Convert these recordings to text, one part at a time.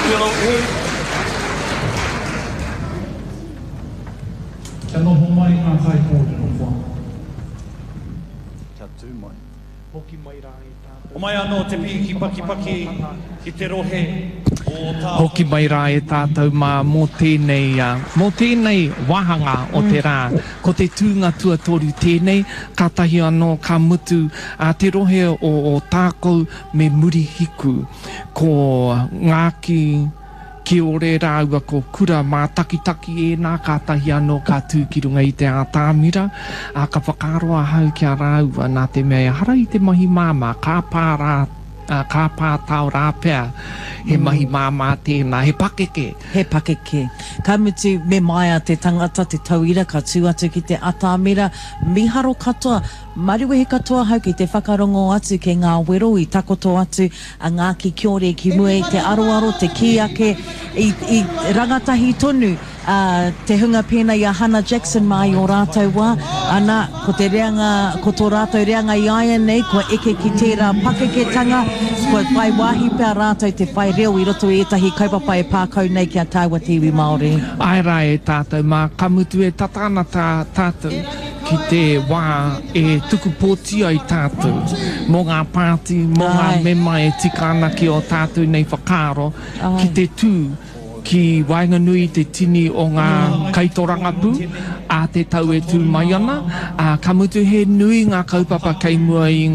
Tēnā homai ngā kai kōre no wha. Kia tū mai. Hoki mai rā e tātou. O mai anō te piki paki ki te rohe o tā. Hoki mai rā e tātou mā mō tēnei wahanga o te rā. Ko te tūnga tuatoru tēnei, ka tahi anō ka mutu te rohe o tākou me muri hiku. Ko ngāki ki ore rāua ko kura mā takitaki e nā ka tahi anō ka tūkirunga i te ātāmira. Ka whakaroa hau kia rāua nā te mea hara i te mahi māma, ka pātau rā pēr, he mahi māma tēnā, he pakeke. He pakeke. Ka mutu me mai a te tangata, te tauira, ka tū atu ki te ātāmira, miharo katoa, mariwe he katoa hau ki te whakarongo atu ke ngā wero i takoto atu a ngā ki kiore ki mua i te aroaro, te kiake, i rangatahi tonu. Te hunga pēnā i a Hannah Jackson mai o rātou wā, ana ko te reanga, ko tō rātou reanga i aia nei, ko eke ki tērā pakeketanga, ko whai wāhi pēr rātou te whai reo i roto i etahi kaupapa e pākau nei kia tāua te iwi Māori. Ai rā e tātou, mā kamutu e tatana tātou ki te wā e tuku pōtia i tātou, mō ngā pāti, mō ngā mema e tikana ki o tātou nei whakaro, ki te tū, ki Wainganui te tini o ngā kaitoranga pū, a te tau e tū mai ana. Ka mutu he nui ngā kaupapa kei mua i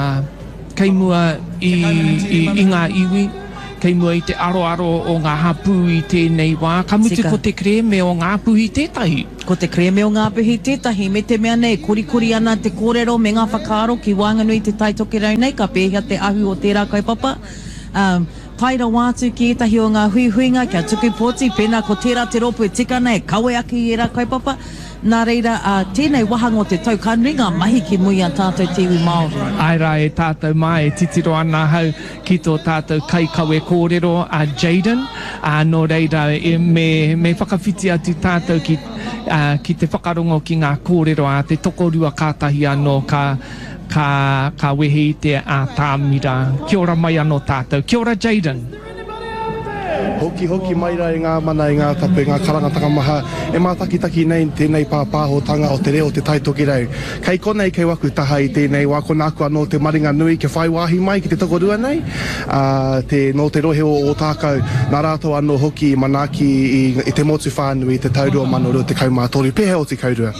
ngā iwi, kei mua i te aroaro o ngā hapū i tēnei wā. Ka mutu ko te kreme o ngā puhi tētahi. Ko te kreme o ngā puhi tētahi, me te mea nei, kuri ana te kōrero me ngā whakaaro ki Wainganui te taitoke rau nei, ka pēhia te ahu o tērā kaupapa. Taira wātu ki etahi o ngā huihuinga, kia tuku pōti, pēnā ko tērā te ropu e tikana, e kawe aki i rā kaupapa. Nā reira, tēnei wahanga o te tau, ka ringa mahi ki mui a tātou te iwi Māori. Ai rā e tātou mai, e titiro ana hau ki tō tātou kai kawe kōrero a Jaden. Nō reira, me whakawhiti atu tātou ki te whakarongo ki ngā kōrero a te tokorua kātahi anō ka wehe i te ātāmira. Kia ora mai anō tātou. Kia ora Jaden. Hoki mai rai ngā mana i ngā tapu, ngā karangatanga maha, e mātakitaki nei tēnei pāpāhotanga o te reo te taitoki rau. Kei konei kei waku taha i tēnei wā konāku anō te maringa nui ke whai wāhi mai ki te tokorua nei. No te rohe o tākau, nā rātou anō hoki i manaki i te motu whānui i te taurua manoro te kaumātori. Pēhe o te kaurua?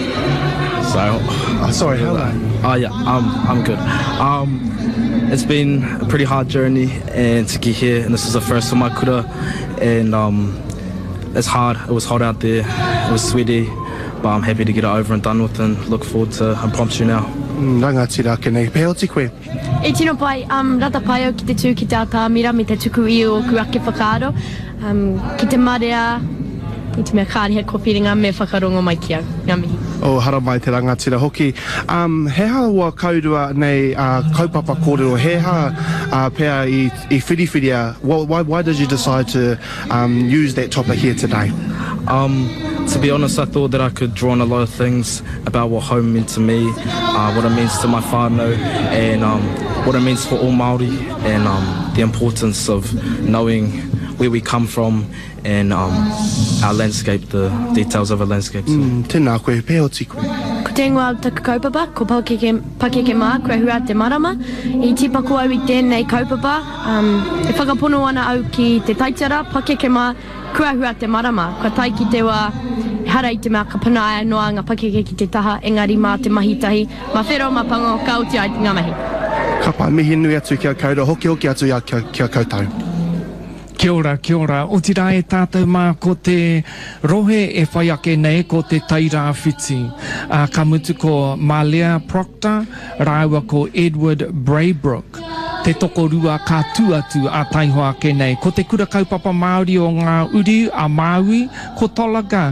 Sorry, how are you? Oh yeah, I'm good. It's been a pretty hard journey and to get here, and this is the first for my kura, and it's hard. It was hot out there. It was sweaty, but I'm happy to get it over and done with, and look forward to impromptu now. Rangatira kenei. Pēhe o te koe? E tino pai, rata pai au ki te tū ki te ātāmira me te tuku i o kuake whakaaro, ki te marea, i te mea kāriha kōwhiringa me whakarongo mai kia. Ngā mihi. Hara mai te rangatira hoki. He hawa kaurua nei kaupapa kōrero, he ha pēr i whiriwhiria. Why did you decide to use that topic here today? To be honest, I thought that I could draw on a lot of things about what home meant to me, what it means to my whānau, and what it means for all Māori, and the importance of knowing where we come from and our landscape, the details of our landscape. Tēnā koe, pēo ti koe. Ko te ingoa taku kaupapa, ko pakeke mā, kua hua te marama. I tipaku au i tēnei kaupapa, e whakapono ana au ki te taitara, pakeke mā, kua hua te marama. Kua tai ki te wā, hara i te mea ka panaia noa ngā pakeke ki te taha, engari mā te mahitahi, mā whero, mā pango, ka uti ai ngā mahi. Ka pai mihi nui atu kia kaura, hoki atu ia kia kautau. Kia ora. O tira e tātou mā ko te rohe e whai ake nei ko te taira whiti. Ka mutu ko Malia Proctor, rāua ko Edward Braybrook. Te tokorua ka tuatu a taihoa ake nei. Ko te kura kaupapa Māori o ngā uri a Maui, ko Tolaga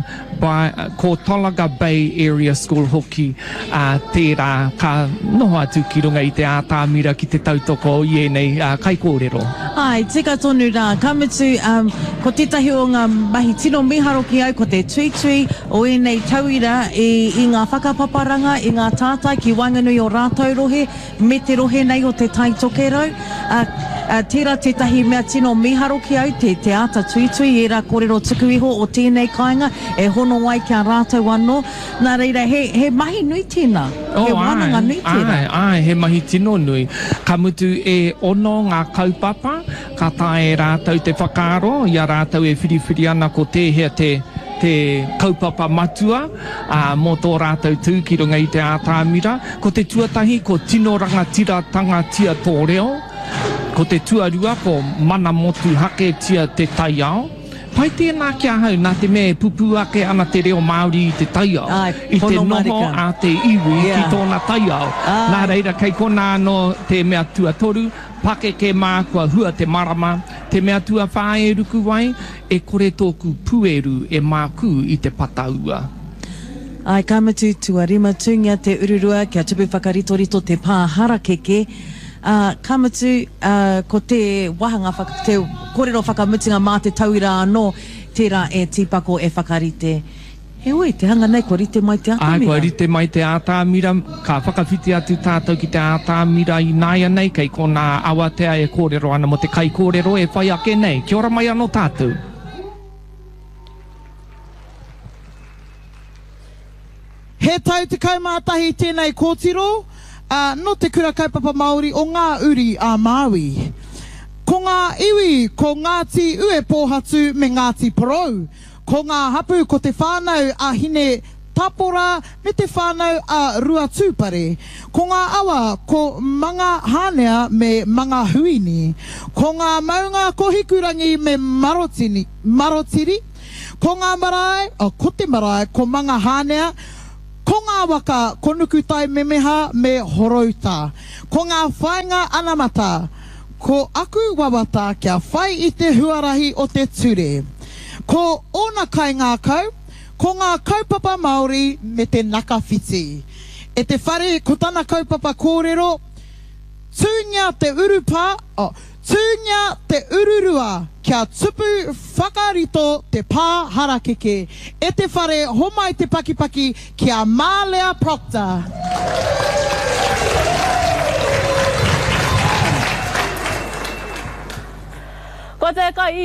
Bay Area School hoki. Tērā ka noho atu ki runga i te ātāmira ki te tautoko i e nei kai kōrero. Ai, tika tonu rā. Ka mutu, ko tētahi o ngā mahi tino miharo ki au, ko te tui o e nei tauira i ngā whakapaparanga, i ngā tātai ki Wainganui o rātou rohe, me te rohe nei o te taitoke rau. tira tētahi mea tino miharo ki au te ata tuitui e rā kōrero tuku iho o tēnei kāinga e hono wai kia rātou anō. Nā reira, he mahi nui tēnā, he wānanga nui tēnā. Ai, he mahi tino nui. Ka mutu e ono ngā kaupapa, ka tae rātou te whakaaro, ia rātou e whiriwhiri ana ko tēhea te kaupapa matua, mō tō rātou tū ki runga i te ātāmira. Ko te tuatahi, ko tino rangatira tanga tia tō reo. Ko te tuarua, ko mana motu hake tia te taiao. Pai tēnā kia hau, nā te me pupu ake ana te reo Māori i te taiao. I te noho a te iwi ki tōna taiao. Nā reira, kei kona anō te mea tuatoru, pake ke mākua hua te marama, te mea tua whae ruku wai, e kore tōku pueru e māku i te pataua. Ai, kāmatu tuarima tūngia te ururua, kia tupu whakaritorito te pāhara keke. Kāmatu, ko te wahanga, te kōrero whakamutinga mā te tauira anō, tērā e tīpako e whakarite. He oi, te hanga nei, ko rite mai te ātāmira. Ai, ko rite mai te ātāmira, ka whakawhiti atu tātou ki te ātāmira i nāia nei, kei kona awatea e kōrero ana mo te kai kōrero e whai ake nei. Kia ora mai anō tātou. He tau te kaumātahi tēnei kōtiro, no te kura kaupapa Māori o ngā uri a Māui. Ko ngā iwi, ko Ngāti ue pōhatu me Ngāti porou. Ko ngā hapu, ko te whānau a hine tapora me te whānau a rua tūpare. Ko ngā awa, ko manga hānea me manga huini. Ko ngā maunga, ko hikurangi me marotiri. Ko ngā marae, ko te marae, ko manga hānea. Ko ngā waka, ko nukutai me meha me horouta. Ko ngā whainga anamata, ko aku wawata kia whai i te huarahi o te ture. Ko ona kai ngā kau, ko ngā kaupapa Māori me te nakawhiti. E te whare, ko tana kaupapa kōrero, tūngia te urupa, tūngia te ururua, kia tupu whakarito te pāhara keke. E te whare, homai te pakipaki, kia Mālea Proctor. Ko te kai